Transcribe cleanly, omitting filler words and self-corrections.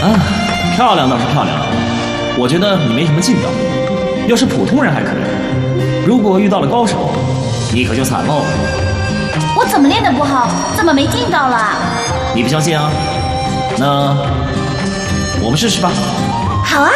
啊，漂亮倒是漂亮，我觉得你没什么劲道。要是普通人还可以，如果遇到了高手，你可就惨喽。 我怎么练得不好？怎么没劲道了？ 你不相信啊？那我们试试吧。